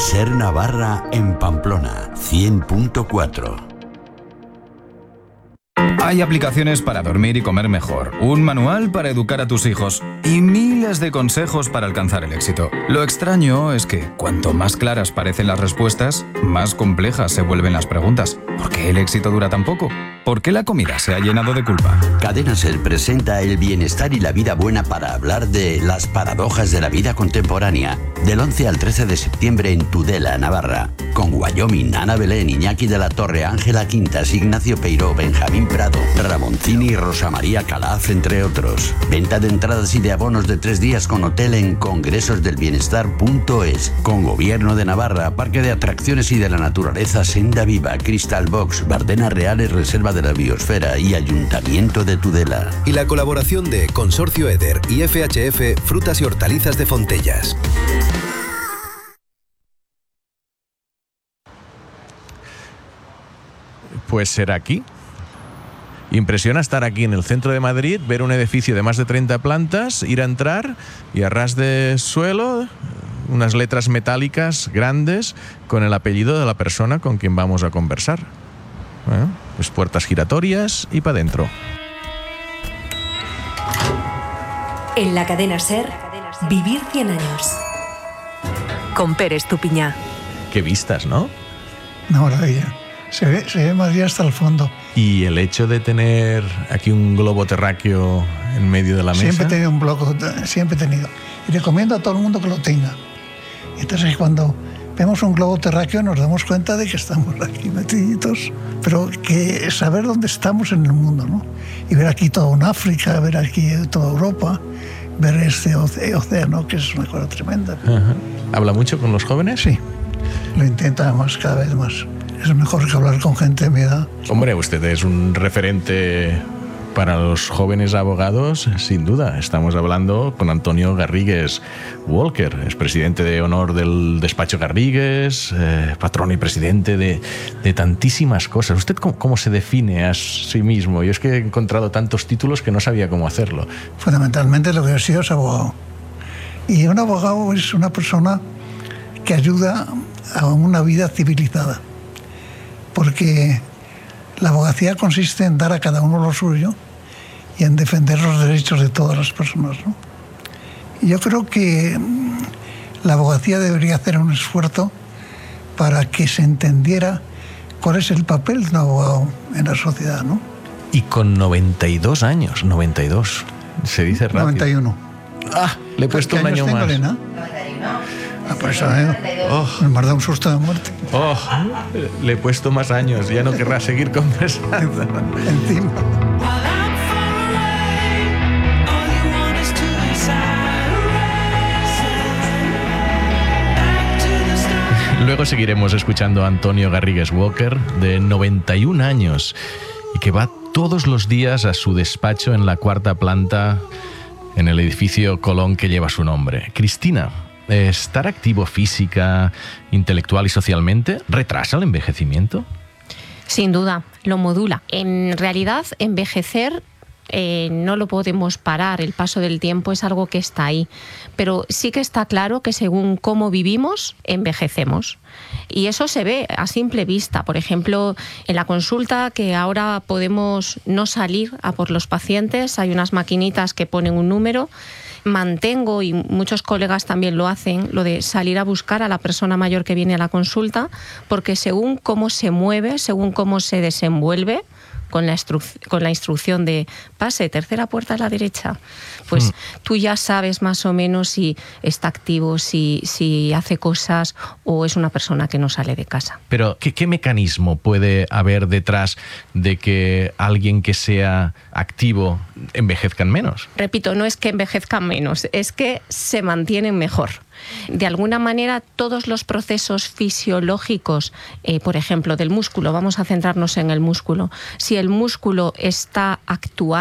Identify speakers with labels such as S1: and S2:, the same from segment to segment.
S1: Ser Navarra en Pamplona, 100.4.
S2: Hay aplicaciones para dormir y comer mejor, un manual para educar a tus hijos y miles de consejos para alcanzar el éxito. Lo extraño es que cuanto más claras parecen las respuestas, más complejas se vuelven las preguntas. ¿Por qué el éxito dura tan poco? ¿Por qué la comida se ha llenado de culpa?
S1: Cadena Ser presenta el bienestar y la vida buena para hablar de las paradojas de la vida contemporánea. Del 11 al 13 de septiembre en Tudela, Navarra. Con Wyoming, Ana Belén, Iñaki de la Torre, Ángela Quintas, Ignacio Peiró, Benjamín Prado, Ramoncini y Rosa María Calaf, entre otros. Venta de entradas y de abonos de 3 días con hotel en congresosdelbienestar.es. Con Gobierno de Navarra, Parque de Atracciones y de la Naturaleza Senda Viva, Crystal Box, Bardenas Reales, Reserva de la Biosfera y Ayuntamiento de Tudela.
S3: Y la colaboración de Consorcio Eder y FHF Frutas y Hortalizas de Fontellas.
S4: Pues será aquí. Impresiona estar aquí en el centro de Madrid, ver un edificio de más de 30 plantas, ir a entrar y a ras de suelo unas letras metálicas grandes con el apellido de la persona con quien vamos a conversar. Bueno, pues puertas giratorias y para adentro.
S5: En la cadena Ser, vivir 100 años. Con Pérez Tupiñá.
S4: Qué vistas, ¿no?
S6: Una maravilla. Se ve más bien hasta el fondo.
S4: Y el hecho de tener aquí un globo terráqueo en medio de la mesa.
S6: Siempre he tenido un globo, siempre he tenido. Y recomiendo a todo el mundo que lo tenga. Entonces cuando vemos un globo terráqueo nos damos cuenta de que estamos aquí metiditos, pero que saber dónde estamos en el mundo, ¿no? Y ver aquí todo en África, ver aquí toda Europa, ver este océano, que es una cosa tremenda.
S4: Ajá. ¿Habla mucho con los jóvenes?
S6: Sí, lo intento además cada vez más. Es mejor que hablar con gente de mi edad.
S4: Hombre, usted es un referente para los jóvenes abogados, sin duda. Estamos hablando con Antonio Garrigues Walker, es presidente de honor del despacho Garrigues, patrón y presidente de tantísimas cosas. ¿Usted cómo se define a sí mismo? Yo es que he encontrado tantos títulos que no sabía cómo hacerlo.
S6: Fundamentalmente lo que he sido es abogado. Y un abogado es una persona que ayuda a una vida civilizada. Porque la abogacía consiste en dar a cada uno lo suyo y en defender los derechos de todas las personas, ¿no? Y yo creo que la abogacía debería hacer un esfuerzo para que se entendiera cuál es el papel de un abogado en la sociedad, ¿no?
S4: Y con 92 años, 92, se dice rápido.
S6: 91.
S4: Ah, le he puesto un año más.
S6: Elena? Ah, por eso, me ha dado un susto de muerte.
S4: Oh, le he puesto más años, ya no querrá seguir conversando.
S6: Encima.
S4: Luego seguiremos escuchando a Antonio Garrigues Walker, de 91 años, y que va todos los días a su despacho en la 4ª planta, en el edificio Colón que lleva su nombre. Cristina, ¿estar activo física, intelectual y socialmente retrasa el envejecimiento?
S7: Sin duda, lo modula. En realidad, envejecer no lo podemos parar, el paso del tiempo es algo que está ahí, pero sí que está claro que según cómo vivimos, envejecemos. Y eso se ve a simple vista. Por ejemplo, en la consulta, que ahora podemos no salir a por los pacientes, hay unas maquinitas que ponen un número. Mantengo, y muchos colegas también lo hacen, lo de salir a buscar a la persona mayor que viene a la consulta, porque según cómo se mueve, según cómo se desenvuelve, con la instrucción de pase, tercera puerta a la derecha, pues tú ya sabes más o menos si está activo, si hace cosas o es una persona que no sale de casa.
S4: Pero, ¿qué mecanismo puede haber detrás de que alguien que sea activo envejezcan menos?
S7: Repito, no es que envejezcan menos, es que se mantienen mejor. De alguna manera, todos los procesos fisiológicos, por ejemplo, del músculo, vamos a centrarnos en el músculo. Si el músculo está actuando,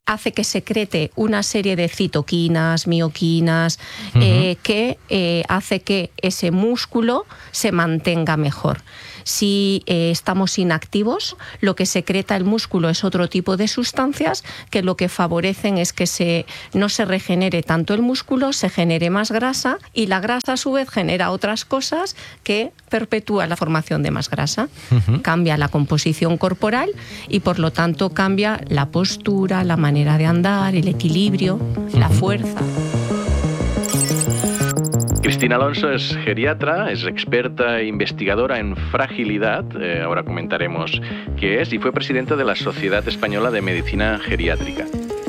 S7: hace que secrete una serie de citoquinas, mioquinas, que hace que ese músculo se mantenga mejor. Si estamos inactivos, lo que secreta el músculo es otro tipo de sustancias que lo que favorecen es que no se regenere tanto el músculo, se genere más grasa, y la grasa a su vez genera otras cosas que perpetúan la formación de más grasa. Cambia la composición corporal y por lo tanto cambia la postura, la manera de andar, el equilibrio, la fuerza.
S4: Cristina Alonso es geriatra, es experta e investigadora en fragilidad, ahora comentaremos qué es, y fue presidenta de la Sociedad Española de Medicina Geriátrica.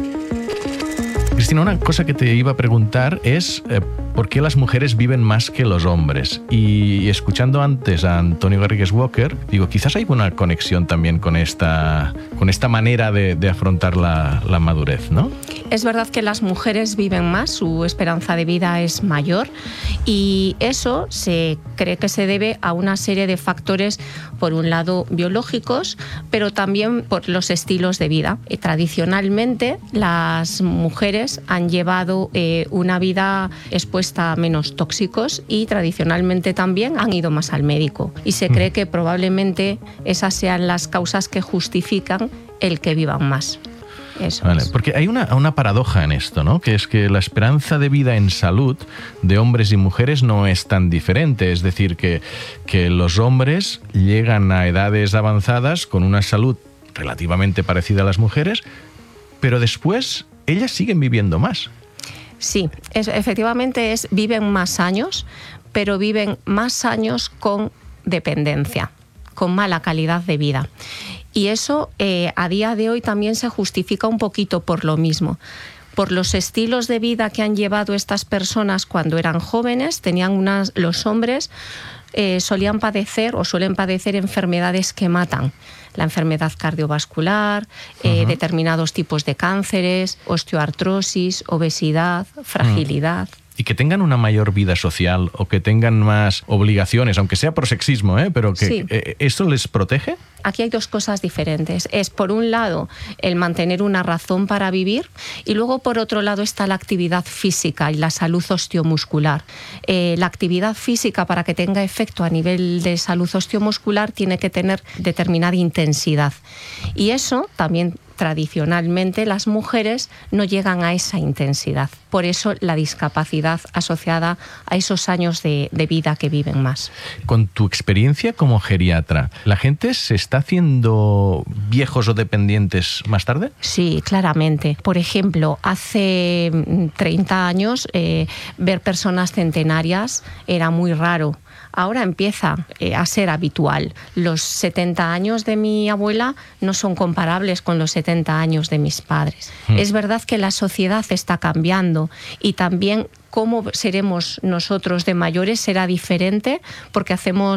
S4: Cristina, una cosa que te iba a preguntar es ¿por qué las mujeres viven más que los hombres? Y escuchando antes a Antonio Garrigues Walker, digo, quizás hay una conexión también con esta manera de afrontar la madurez, ¿no?
S7: Es verdad que las mujeres viven más, su esperanza de vida es mayor, y eso se cree que se debe a una serie de factores, por un lado biológicos, pero también por los estilos de vida. Tradicionalmente las mujeres han llevado una vida expuesta a menos tóxicos y tradicionalmente también han ido más al médico, y se cree que probablemente esas sean las causas que justifican el que vivan más. Eso
S4: vale,
S7: es.
S4: porque hay una paradoja en esto, ¿no? Que es que la esperanza de vida en salud de hombres y mujeres no es tan diferente. Es decir, que los hombres llegan a edades avanzadas con una salud relativamente parecida a las mujeres, pero después ellas siguen viviendo más.
S7: Sí, efectivamente viven más años, pero viven más años con dependencia, con mala calidad de vida. Y eso a día de hoy también se justifica un poquito por lo mismo. Por los estilos de vida que han llevado estas personas cuando eran jóvenes, los hombres solían padecer o suelen padecer enfermedades que matan. La enfermedad cardiovascular, determinados tipos de cánceres, osteoartrosis, obesidad, fragilidad.
S4: Y que tengan una mayor vida social o que tengan más obligaciones, aunque sea por sexismo, pero que sí. ¿Esto les protege?
S7: Aquí hay dos cosas diferentes. Es, por un lado, el mantener una razón para vivir, y luego, por otro lado, está la actividad física y la salud osteomuscular. La actividad física, para que tenga efecto a nivel de salud osteomuscular, tiene que tener determinada intensidad. Y eso también, tradicionalmente, las mujeres no llegan a esa intensidad. Por eso la discapacidad asociada a esos años de vida que viven más.
S4: Con tu experiencia como geriatra, ¿la gente se está haciendo viejos o dependientes más tarde? Sí,
S7: claramente. Por ejemplo, hace 30 años ver personas centenarias era muy raro. Ahora empieza a ser habitual. Los 70 años de mi abuela no son comparables con los 70 años de mis padres. Es verdad que la sociedad está cambiando y también cómo seremos nosotros de mayores será diferente porque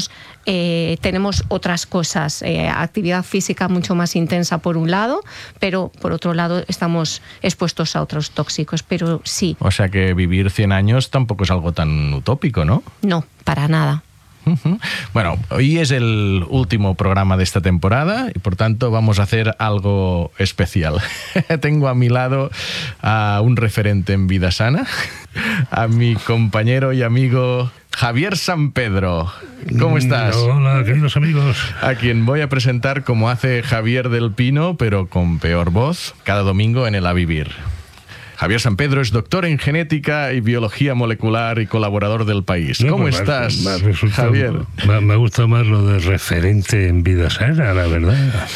S7: tenemos otras cosas, actividad física mucho más intensa por un lado, pero por otro lado estamos expuestos a otros tóxicos, pero sí.
S4: O sea que vivir 100 años tampoco es algo tan utópico, ¿no?
S7: No, para nada.
S4: Bueno, hoy es el último programa de esta temporada y por tanto vamos a hacer algo especial. Tengo a mi lado a un referente en vida sana, a mi compañero y amigo Javier San Pedro. ¿Cómo estás?
S8: Hola, queridos amigos.
S4: A quien voy a presentar como hace Javier del Pino, pero con peor voz, cada domingo en el A Vivir. Javier San Pedro es doctor en genética y biología molecular y colaborador del País. ¿Cómo estás, Javier?
S8: Me gusta más lo de referente en vida sana, la verdad.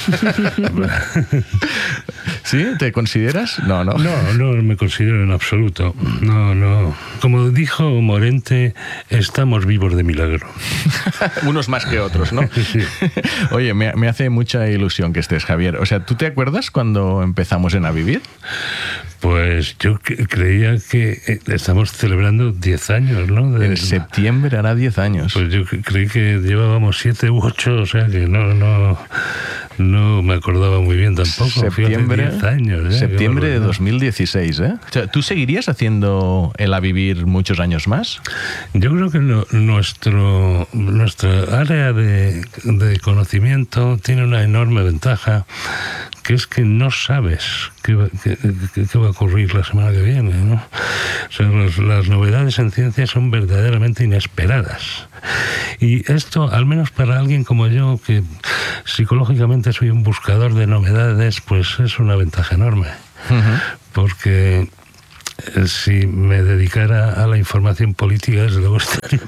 S4: ¿Sí? ¿Te consideras? No
S8: me considero en absoluto. No. Como dijo Morente, estamos vivos de milagro.
S4: Unos más que otros, ¿no?
S8: Sí.
S4: Oye, me hace mucha ilusión que estés, Javier. O sea, ¿tú te acuerdas cuando empezamos en A Vivir?
S8: Pues yo creía que estamos celebrando 10 años, ¿no?
S4: En septiembre hará 10 años.
S8: Pues yo creí que llevábamos 7 u 8, o sea que no. No me acordaba muy bien tampoco.
S4: Septiembre,
S8: 10 años.
S4: Septiembre de 2016, ¿eh? O sea, ¿tú seguirías haciendo el A Vivir muchos años más?
S8: Yo creo que nuestra área de conocimiento tiene una enorme ventaja, que es que no sabes qué va a ocurrir la semana que viene, ¿no? O sea, las novedades en ciencia son verdaderamente inesperadas. Y esto, al menos para alguien como yo, que psicológicamente soy un buscador de novedades, pues es una ventaja enorme. Uh-huh. Porque si me dedicara a la información política, desde luego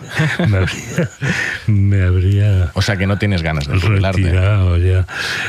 S8: me habría
S4: o sea, que no tienes ganas de jubilarte.
S8: Retirado ya.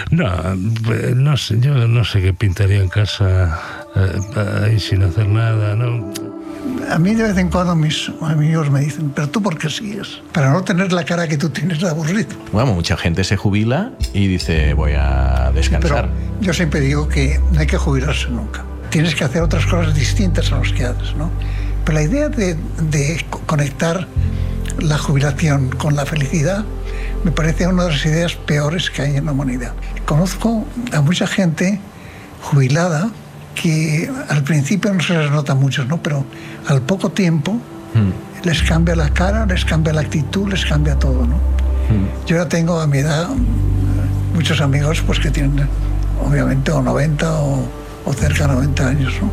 S8: No sé, yo no sé qué pintaría en casa ahí sin hacer nada, ¿no?
S6: A mí de vez en cuando mis amigos me dicen, ¿pero tú por qué sigues? Para no tener la cara que tú tienes de aburrido.
S4: Bueno, mucha gente se jubila y dice, voy a descansar.
S6: Pero yo siempre digo que no hay que jubilarse nunca. Tienes que hacer otras cosas distintas a las que haces, ¿no? Pero la idea de conectar la jubilación con la felicidad me parece una de las ideas peores que hay en la humanidad. Conozco a mucha gente jubilada que al principio no se les nota mucho, ¿no? Pero al poco tiempo les cambia la cara, les cambia la actitud, les cambia todo, ¿no? Yo ya tengo a mi edad muchos amigos pues que tienen obviamente o 90 o cerca de 90 años, ¿no?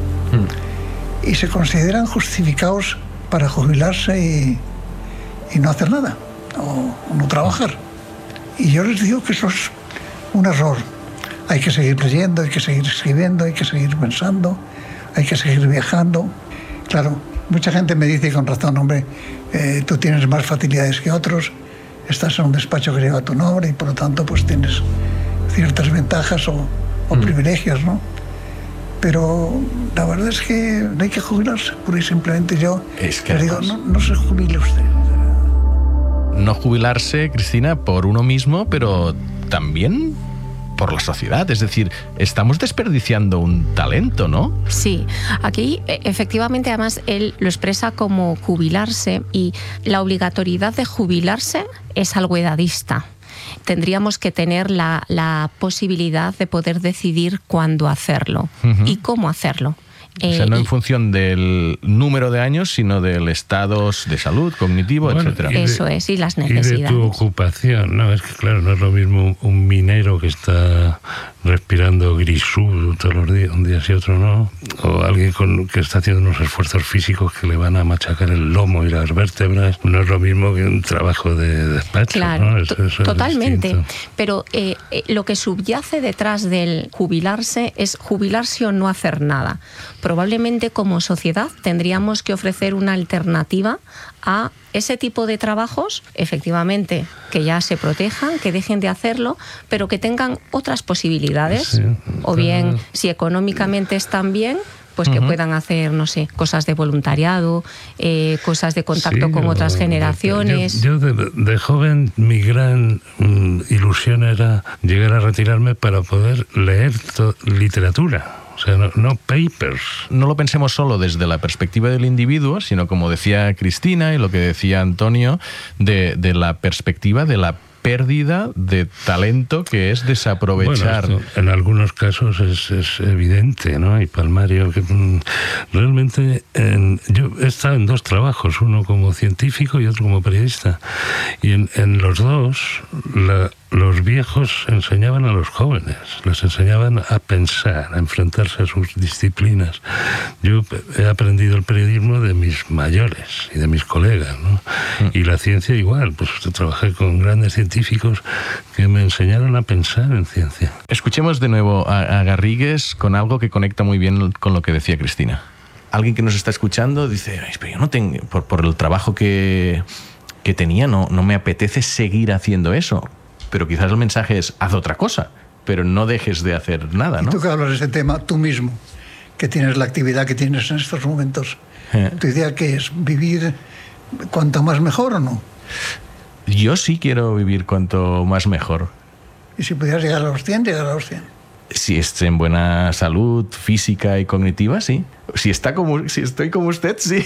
S6: Y se consideran justificados para jubilarse y no hacer nada o no trabajar. Y yo les digo que eso es un error. Hay que seguir leyendo, hay que seguir escribiendo, hay que seguir pensando, hay que seguir viajando. Claro, mucha gente me dice con razón, hombre, tú tienes más facilidades que otros, estás en un despacho que lleva tu nombre y por lo tanto pues tienes ciertas ventajas o privilegios, ¿no? Pero la verdad es que no hay que jubilarse, pura y simplemente yo le digo, no se jubile usted.
S4: No jubilarse, Cristina, por uno mismo, pero también por la sociedad. Es decir, estamos desperdiciando un talento, ¿no?
S7: Sí, aquí efectivamente además él lo expresa como jubilarse y la obligatoriedad de jubilarse es algo edadista. Tendríamos que tener la posibilidad de poder decidir cuándo hacerlo y cómo hacerlo.
S4: O sea, no en función del número de años, sino del estado de salud, cognitivo, etcétera.
S7: Eso es, y las necesidades.
S8: Y de tu ocupación, ¿no? Es que claro, no es lo mismo un minero que está respirando grisú todos los días, un día sí otro no, o alguien que está haciendo unos esfuerzos físicos que le van a machacar el lomo y las vértebras. No es lo mismo que un trabajo de despacho,
S7: claro,
S8: ¿no? Eso
S7: totalmente.
S8: Es
S7: pero lo que subyace detrás del jubilarse es jubilarse o no hacer nada. Probablemente como sociedad tendríamos que ofrecer una alternativa a ese tipo de trabajos, efectivamente, que ya se protejan, que dejen de hacerlo, pero que tengan otras posibilidades, sí, o bien, si económicamente están bien, pues que puedan hacer, no sé, cosas de voluntariado, cosas de contacto con otras generaciones.
S8: Yo de joven, mi gran ilusión era llegar a retirarme para poder leer literatura. O sea, no papers.
S4: No lo pensemos solo desde la perspectiva del individuo, sino como decía Cristina y lo que decía Antonio, de la perspectiva de la pérdida de talento que es desaprovechar.
S8: Bueno, en algunos casos es evidente, ¿no? Y palmario, que realmente yo he estado en dos trabajos, uno como científico y otro como periodista. Y en los dos, los viejos enseñaban a los jóvenes, les enseñaban a pensar, a enfrentarse a sus disciplinas. Yo he aprendido el periodismo de mis mayores y de mis colegas, ¿no? Y la ciencia igual, pues trabajé con grandes científicos que me enseñaron a pensar en ciencia.
S4: Escuchemos de nuevo a Garrigues con algo que conecta muy bien con lo que decía Cristina. Alguien que nos está escuchando dice, pero yo no tengo, por el trabajo que tenía, no me apetece seguir haciendo eso. Pero quizás el mensaje es, haz otra cosa, pero no dejes de hacer nada, ¿no?
S6: Y tú que hablas de ese tema, tú mismo, que tienes la actividad que tienes en estos momentos, ¿tu idea qué es? ¿Vivir cuanto más mejor o no?
S4: Yo sí quiero vivir cuanto más mejor.
S6: ¿Y si pudieras llegar a los 100, llegar a los 100?
S4: Si estoy en buena salud física y cognitiva, sí. Si estoy como usted, sí.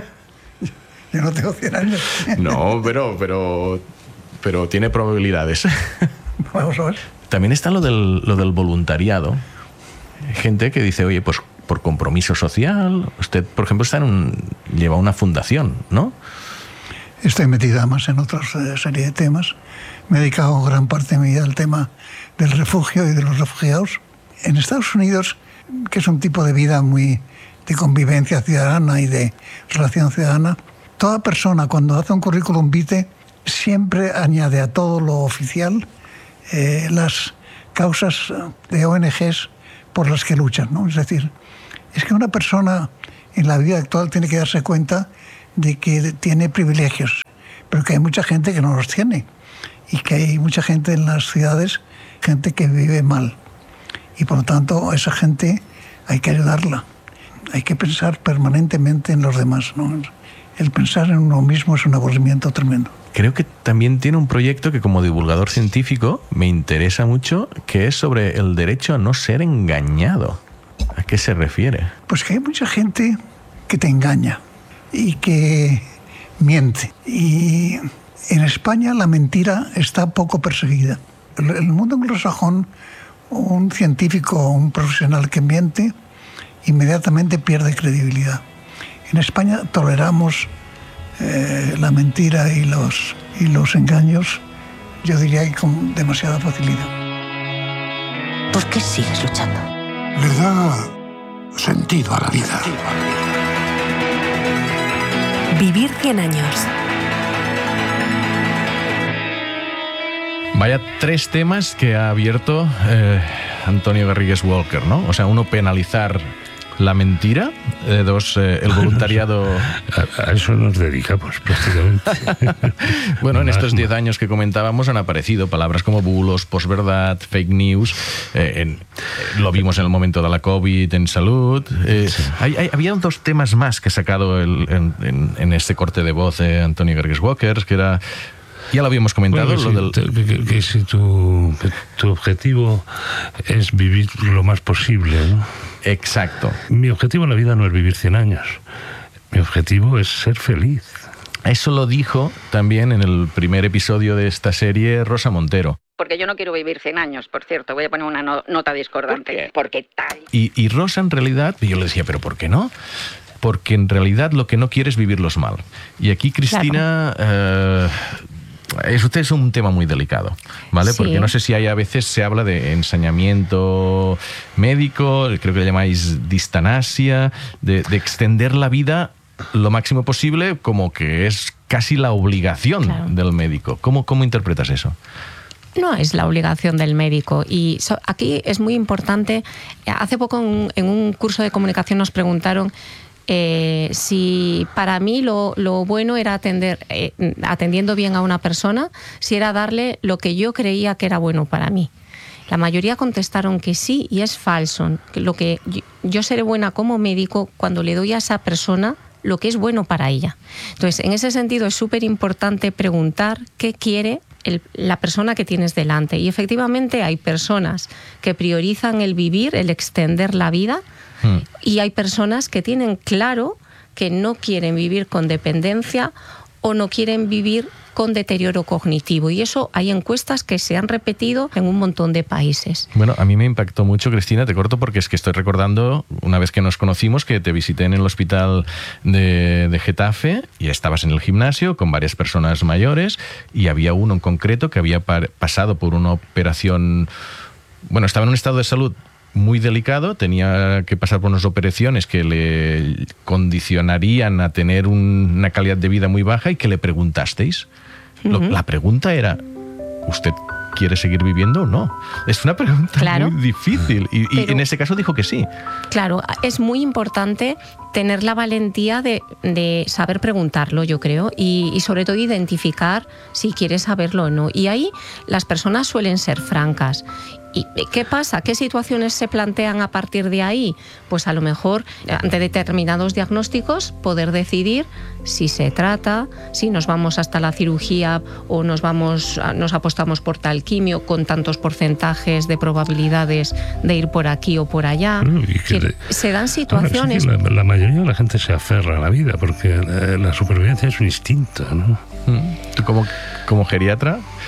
S6: Yo no tengo 100 años.
S4: No, pero tiene probabilidades.
S6: Vamos a ver.
S4: También está lo del voluntariado. Gente que dice, oye, pues por compromiso social, usted, por ejemplo, lleva una fundación, ¿no?
S6: Estoy metida más en otra serie de temas. Me he dedicado gran parte de mi vida al tema del refugio y de los refugiados. En Estados Unidos, que es un tipo de vida muy de convivencia ciudadana y de relación ciudadana, toda persona cuando hace un currículum vitae siempre añade a todo lo oficial las causas de ONGs por las que luchan, ¿no? Es decir, es que una persona en la vida actual tiene que darse cuenta de que tiene privilegios, pero que hay mucha gente que no los tiene y que hay mucha gente en las ciudades, gente que vive mal. Y por lo tanto, a esa gente hay que ayudarla. Hay que pensar permanentemente en los demás, ¿no? El pensar en uno mismo es un aburrimiento tremendo.
S4: Creo que también tiene un proyecto que como divulgador científico me interesa mucho, que es sobre el derecho a no ser engañado. ¿A qué se refiere?
S6: Pues que hay mucha gente que te engaña y que miente. Y en España la mentira está poco perseguida. En el mundo anglosajón, un científico o un profesional que miente inmediatamente pierde credibilidad. En España toleramos la mentira y los engaños, yo diría que con demasiada facilidad.
S5: ¿Por qué sigues luchando?
S9: Le da sentido a la vida.
S5: Vivir 100 años.
S4: Vaya 3 temas que ha abierto Antonio Garrigues Walker, ¿no? O sea, uno, penalizar la mentira, 2, el voluntariado.
S8: A eso nos dedicamos prácticamente.
S4: Bueno, en estos 10 años que comentábamos han aparecido palabras como bulos, posverdad, fake news. Lo vimos en el momento de la COVID en salud. Sí. Había 2 temas más que ha sacado en este corte de voz Antonio Garrigues Walker, que era... Ya lo habíamos comentado.
S8: Bueno, que si tu objetivo es vivir lo más posible, ¿no?
S4: Exacto.
S8: Mi objetivo en la vida no es vivir 100 años. Mi objetivo es ser feliz.
S4: Eso lo dijo también en el primer episodio de esta serie Rosa Montero.
S10: Porque yo no quiero vivir 100 años, por cierto. Voy a poner una nota discordante. ¿Por qué? Porque tal.
S4: Y Rosa, en realidad, yo le decía, ¿pero por qué no? Porque en realidad lo que no quiere es vivirlos mal. Y aquí Cristina... Claro. Este es un tema muy delicado, ¿vale? Sí. Porque no sé si a veces se habla de ensañamiento médico, creo que le llamáis distanasia, de extender la vida lo máximo posible, como que es casi la obligación del médico. ¿Cómo interpretas eso?
S7: No es la obligación del médico. Y aquí es muy importante. Hace poco en un curso de comunicación nos preguntaron si para mí lo bueno era atendiendo bien a una persona, si era darle lo que yo creía que era bueno para mí. La mayoría contestaron que sí, y es falso. Lo que yo seré buena como médico cuando le doy a esa persona lo que es bueno para ella. Entonces, en ese sentido es súper importante preguntar qué quiere la persona que tienes delante. Y efectivamente hay personas que priorizan el vivir, el extender la vida, y hay personas que tienen claro que no quieren vivir con dependencia o no quieren vivir con deterioro cognitivo. Y eso hay encuestas que se han repetido en un montón de países.
S4: Bueno, a mí me impactó mucho, Cristina, te corto porque es que estoy recordando, una vez que nos conocimos, que te visité en el hospital de Getafe y estabas en el gimnasio con varias personas mayores y había uno en concreto que había pasado por una operación... Bueno, estaba en un estado de salud muy delicado, tenía que pasar por unas operaciones que le condicionarían a tener una calidad de vida muy baja y que le preguntasteis. La pregunta era, ¿usted quiere seguir viviendo o no? Es una pregunta muy difícil y en ese caso dijo que sí.
S7: Claro, es muy importante tener la valentía de saber preguntarlo, yo creo, y sobre todo identificar si quieres saberlo o no. Y ahí las personas suelen ser francas. ¿Y qué pasa? ¿Qué situaciones se plantean a partir de ahí? Pues a lo mejor, ante determinados diagnósticos, poder decidir si se trata, si nos vamos hasta la cirugía o nos apostamos por tal quimio con tantos porcentajes de probabilidades de ir por aquí o por allá. Se dan situaciones...
S8: La mayoría de la gente se aferra a la vida porque la supervivencia es un instinto, ¿no?
S4: ¿Tú como geriatra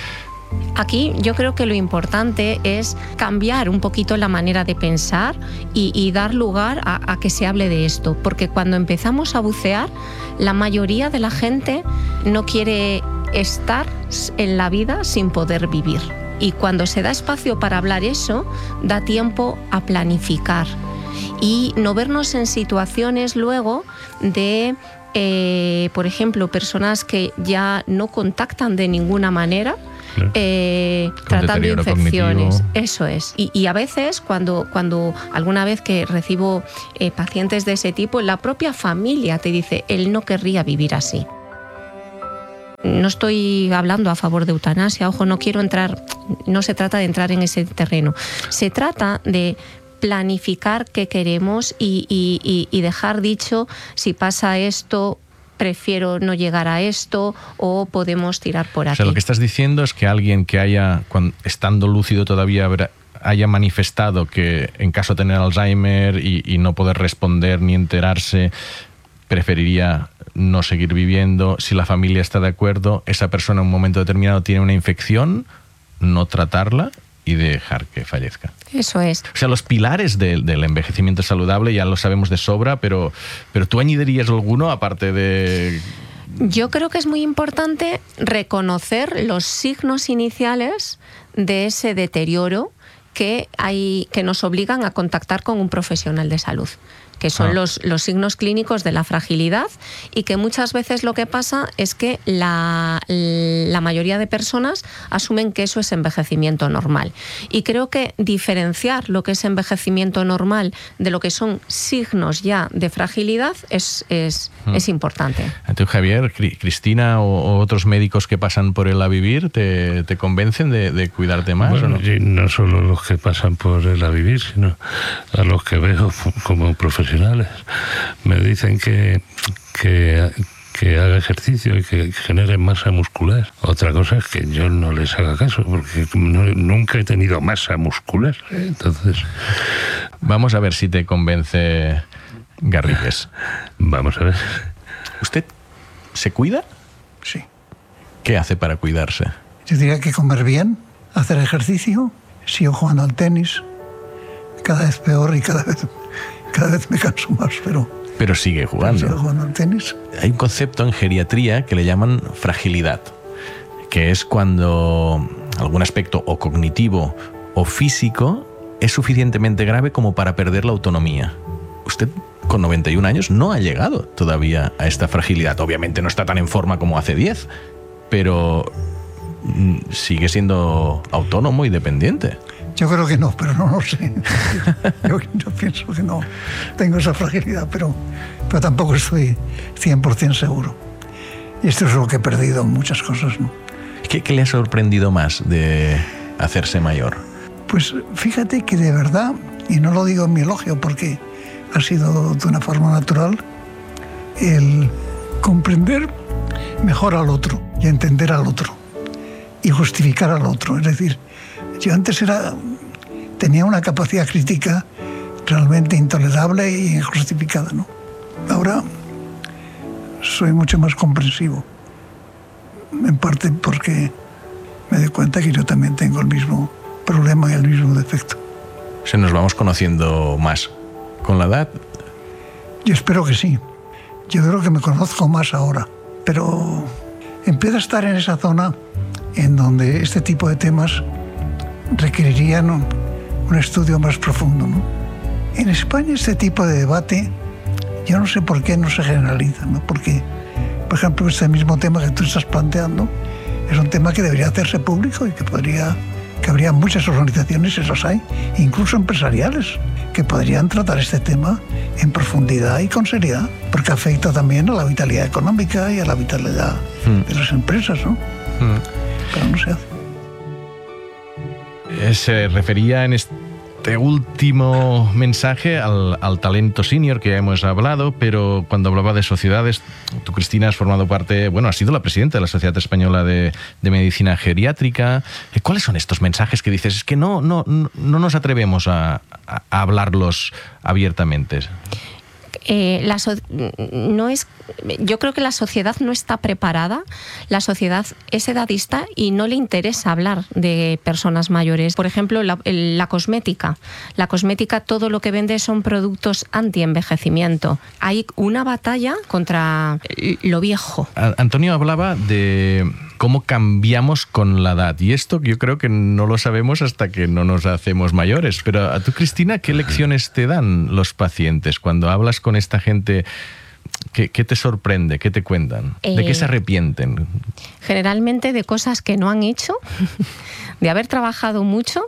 S7: Aquí yo creo que lo importante es cambiar un poquito la manera de pensar y dar lugar a que se hable de esto, porque cuando empezamos a bucear, la mayoría de la gente no quiere estar en la vida sin poder vivir. Y cuando se da espacio para hablar eso, da tiempo a planificar y no vernos en situaciones luego de, por ejemplo, personas que ya no contactan de ninguna manera, tratando infecciones. Cognitivo. Eso es. Y a veces, cuando alguna vez que recibo pacientes de ese tipo, la propia familia te dice, él no querría vivir así. No estoy hablando a favor de eutanasia, ojo, no se trata de entrar en ese terreno. Se trata de planificar qué queremos y dejar dicho, si pasa esto, prefiero no llegar a esto, o podemos tirar por aquí.
S4: O sea, lo que estás diciendo es que alguien que haya, estando lúcido todavía, haya manifestado que en caso de tener Alzheimer y no poder responder ni enterarse, preferiría no seguir viviendo. Si la familia está de acuerdo, esa persona en un momento determinado tiene una infección, no tratarla y dejar que fallezca.
S7: Eso es.
S4: O sea, los pilares del envejecimiento saludable ya lo sabemos de sobra, pero ¿tú añadirías alguno aparte de...?
S7: Yo creo que es muy importante reconocer los signos iniciales de ese deterioro que nos obligan a contactar con un profesional de salud, que son los signos clínicos de la fragilidad, y que muchas veces lo que pasa es que la mayoría de personas asumen que eso es envejecimiento normal. Y creo que diferenciar lo que es envejecimiento normal de lo que son signos ya de fragilidad es importante.
S4: Entonces, Javier, Cristina o otros médicos que pasan por el A Vivir, ¿te convencen de cuidarte más?
S8: Bueno,
S4: ¿o no?
S8: No solo los que pasan por el A Vivir, sino a los que veo como profesionales. Me dicen que haga ejercicio y que genere masa muscular. Otra cosa es que yo no les haga caso, porque nunca he tenido masa muscular. Entonces,
S4: vamos a ver si te convence Garrigues.
S8: Vamos a ver.
S4: ¿Usted se cuida?
S6: Sí.
S4: ¿Qué hace para cuidarse?
S6: Yo diría que comer bien, hacer ejercicio, sigo jugando al tenis, cada vez peor y cada vez me canso más,
S4: pero sigue jugando.
S6: Sigo jugando al tenis.
S4: Hay un concepto en geriatría que le llaman fragilidad, que es cuando algún aspecto o cognitivo o físico es suficientemente grave como para perder la autonomía. Usted, con 91 años, no ha llegado todavía a esta fragilidad. Obviamente no está tan en forma como hace 10, pero sigue siendo autónomo y dependiente.
S6: Yo creo que no, pero no lo sé. Yo pienso que no tengo esa fragilidad, pero tampoco estoy 100% seguro. Y esto es lo que he perdido en muchas cosas, ¿no?
S4: ¿Qué le ha sorprendido más de hacerse mayor?
S6: Pues fíjate que de verdad, y no lo digo en mi elogio porque ha sido de una forma natural, el comprender mejor al otro y entender al otro y justificar al otro. Es decir, yo antes tenía una capacidad crítica realmente intolerable e injustificada, ¿no? Ahora soy mucho más comprensivo, en parte porque me doy cuenta que yo también tengo el mismo problema y el mismo defecto.
S4: O sea, nos vamos conociendo más con la edad.
S6: Yo espero que sí. Yo creo que me conozco más ahora, pero empiezo a estar en esa zona en donde este tipo de temas requerirían un estudio más profundo, ¿no? En España este tipo de debate, yo no sé por qué no se generaliza, ¿no? Porque, por ejemplo, este mismo tema que tú estás planteando es un tema que debería hacerse público y que habría muchas organizaciones, y los hay, incluso empresariales, que podrían tratar este tema en profundidad y con seriedad, porque afecta también a la vitalidad económica y a la vitalidad de las empresas, ¿no? Pero no se hace.
S4: Se refería en este último mensaje al talento senior que ya hemos hablado, pero cuando hablaba de sociedades, tú, Cristina, has formado parte, has sido la presidenta de la Sociedad Española de Medicina Geriátrica. ¿Cuáles son estos mensajes que dices? Es que no nos atrevemos a hablarlos abiertamente.
S7: Yo creo que la sociedad no está preparada, la sociedad es edadista y no le interesa hablar de personas mayores. Por ejemplo, la cosmética. La cosmética, todo lo que vende son productos anti-envejecimiento. Hay una batalla contra lo viejo.
S4: Antonio hablaba de cómo cambiamos con la edad, y esto yo creo que no lo sabemos hasta que no nos hacemos mayores. Pero a tú, Cristina, ¿qué lecciones te dan los pacientes cuando hablas con esta gente? ¿Qué te sorprende? ¿Qué te cuentan? ¿De qué se arrepienten?
S7: Generalmente de cosas que no han hecho, de haber trabajado mucho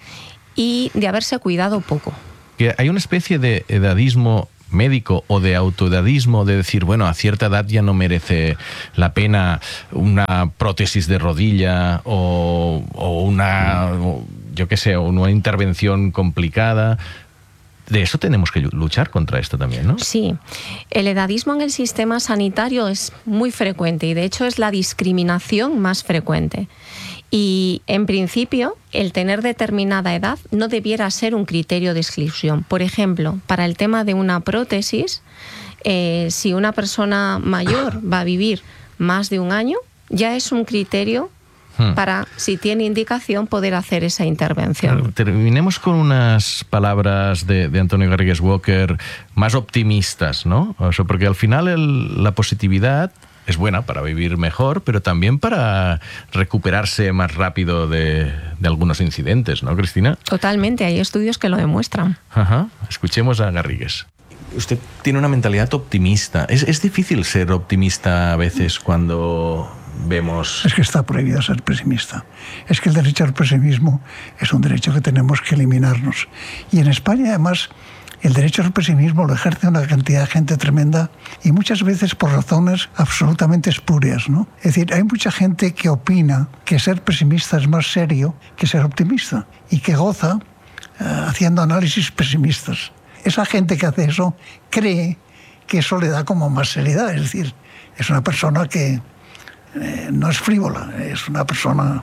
S7: y de haberse cuidado poco.
S4: Que hay una especie de edadismo médico o de autoedadismo, de decir, bueno, a cierta edad ya no merece la pena una prótesis de rodilla o una, yo qué sé, una intervención complicada. De eso tenemos que luchar contra esto también, ¿no?
S7: Sí. El edadismo en el sistema sanitario es muy frecuente y de hecho es la discriminación más frecuente. Y en principio, el tener determinada edad no debiera ser un criterio de exclusión. Por ejemplo, para el tema de una prótesis, si una persona mayor va a vivir más de un año, ya es un criterio para, si tiene indicación, poder hacer esa intervención.
S4: Terminemos con unas palabras de Antonio Garrigues Walker más optimistas, ¿no? O sea, porque al final la positividad es buena para vivir mejor, pero también para recuperarse más rápido de algunos incidentes, ¿no, Cristina?
S7: Totalmente, hay estudios que lo demuestran.
S4: Ajá. Escuchemos a Garrigues. Usted tiene una mentalidad optimista. ¿Es difícil ser optimista a veces cuando vemos...?
S6: Es que está prohibido ser pesimista. Es que el derecho al pesimismo es un derecho que tenemos que eliminarnos. Y en España, además, el derecho al pesimismo lo ejerce una cantidad de gente tremenda y muchas veces por razones absolutamente espurias, ¿no? Es decir, hay mucha gente que opina que ser pesimista es más serio que ser optimista y que goza haciendo análisis pesimistas. Esa gente que hace eso cree que eso le da como más seriedad, es decir, es una persona que no es frívola, es una persona...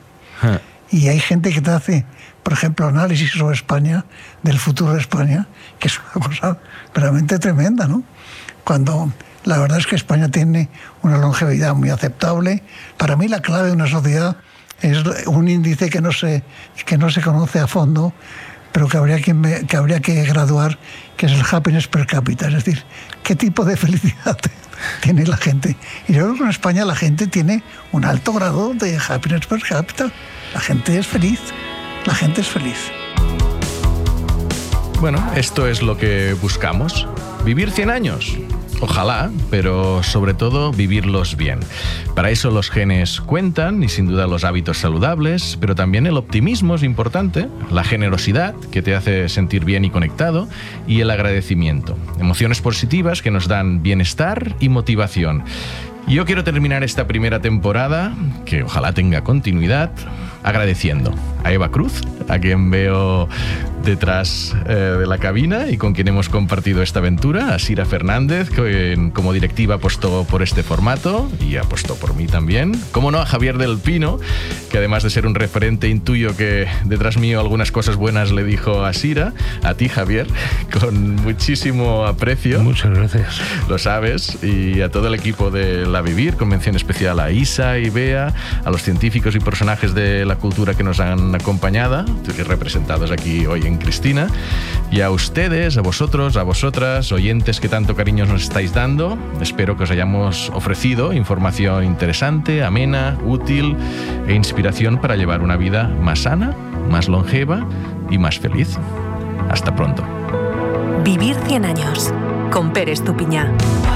S6: Y hay gente que te hace, por ejemplo, análisis sobre España, del futuro de España, que es una cosa realmente tremenda, ¿no? Cuando la verdad es que España tiene una longevidad muy aceptable. Para mí la clave de una sociedad es un índice que no se conoce a fondo, pero que habría que graduar, que es el happiness per cápita, es decir, qué tipo de felicidad tiene la gente. Y yo creo que en España la gente tiene un alto grado de happiness per cápita. La gente es feliz, la gente es feliz.
S4: Bueno, esto es lo que buscamos. Vivir 100 años. Ojalá, pero sobre todo vivirlos bien. Para eso los genes cuentan y sin duda los hábitos saludables, pero también el optimismo es importante, la generosidad que te hace sentir bien y conectado y el agradecimiento. Emociones positivas que nos dan bienestar y motivación. Yo quiero terminar esta primera temporada, que ojalá tenga continuidad, agradeciendo a Eva Cruz, a quien veo detrás de la cabina y con quien hemos compartido esta aventura, a Sira Fernández, que como directiva apostó por este formato y apostó por mí también. Como no, a Javier del Pino, que además de ser un referente, intuyo que detrás mío algunas cosas buenas le dijo a Sira. A ti, Javier, con muchísimo aprecio.
S8: Muchas gracias.
S4: Lo sabes. Y a todo el equipo de La Vivir, con mención especial a Isa y Bea, a los científicos y personajes de la cultura que nos han acompañado, representados aquí hoy en Cristina, y a ustedes, a vosotros, a vosotras, oyentes que tanto cariño nos estáis dando. Espero que os hayamos ofrecido información interesante, amena, útil e inspiración para llevar una vida más sana, más longeva y más feliz. Hasta pronto.
S5: Vivir 100 años con Pere Estupiñán.